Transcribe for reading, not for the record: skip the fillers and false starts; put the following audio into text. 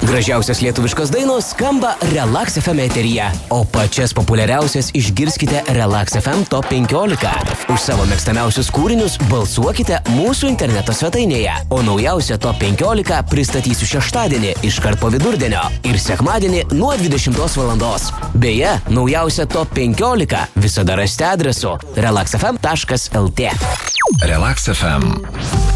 Gražiausias lietuviškos dainos skamba Relax FM eteryje, o pačias populiariausias išgirskite Relax FM Top 15. Už savo mėgstamiausius kūrinius balsuokite mūsų interneto svetainėje, o naujausią Top 15 pristatysiu šeštadienį iškart po vidurdienio ir sekmadienį nuo 20 valandos. Beje, naujausią Top 15 visada rasite adresu relaxfm.lt. Relax FM.